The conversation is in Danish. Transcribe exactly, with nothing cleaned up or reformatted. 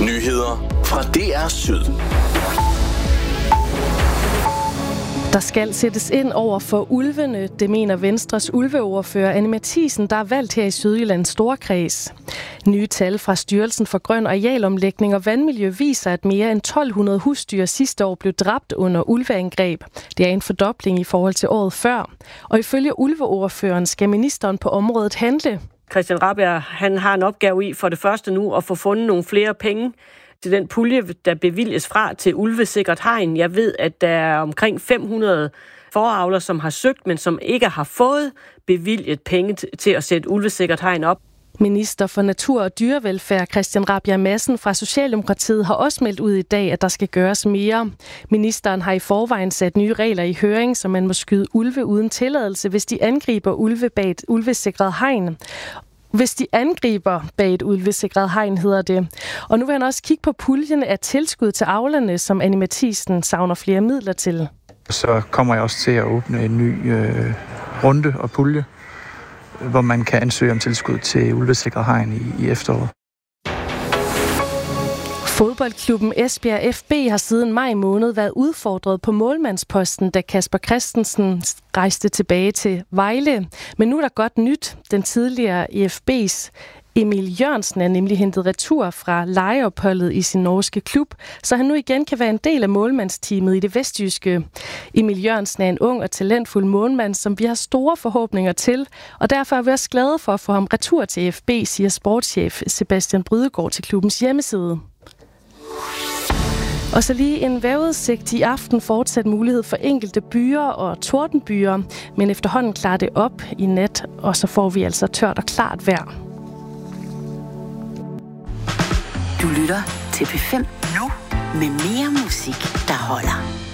Nyheder fra D R Syd. Der skal sættes ind over for ulvene, det mener Venstres ulveordfører Anni Matthiesen, der er valgt her i Sydjyllands Storkreds. Nye tal fra Styrelsen for Grøn Arealomlægning og Vandmiljø viser, at mere end tolv hundrede husdyr sidste år blev dræbt under ulveangreb. Det er en fordobling i forhold til året før. Og ifølge ulveordføreren skal ministeren på området handle. Christian Rabjerg, han har en opgave i for det første nu at få fundet nogle flere penge til den pulje, der bevilges fra til ulvesikret hegn. Jeg ved, at der er omkring fem hundrede foravlere, som har søgt, men som ikke har fået bevilget penge til at sætte ulvesikret hegn op. Minister for Natur og Dyrevelfærd Christian Rabjerg Madsen fra Socialdemokratiet har også meldt ud i dag, at der skal gøres mere. Ministeren har i forvejen sat nye regler i høring, så man må skyde ulve uden tilladelse, hvis de angriber ulve bag et ulvesikret hegn. Hvis de angriber bag et ulvesikret hegn, hedder det. Og nu vil han også kigge på puljen af tilskud til avlerne, som Anni Matthiesen savner flere midler til. Så kommer jeg også til at åbne en ny øh, runde og pulje, hvor man kan ansøge om tilskud til ulvesikret hegn i, i efteråret. Fodboldklubben Esbjerg F B har siden maj måned været udfordret på målmandsposten, da Kasper Christensen rejste tilbage til Vejle. Men nu er der godt nyt. Den tidligere E F B's Emil Jørgensen er nemlig hentet retur fra lejeopholdet i sin norske klub, så han nu igen kan være en del af målmandsteamet i det vestjyske. Emil Jørgensen er en ung og talentfuld målmand, som vi har store forhåbninger til, og derfor er vi også glade for at få ham retur til E F B, siger sportschef Sebastian Brydegaard til klubbens hjemmeside. Og så lige en vejrudsigt. I aften fortsat mulighed for enkelte byer og tordenbyer, men efterhånden klarer det op i nat, og så får vi altså tørt og klart vejr. Du lytter til P fem nu med mere musik, der holder.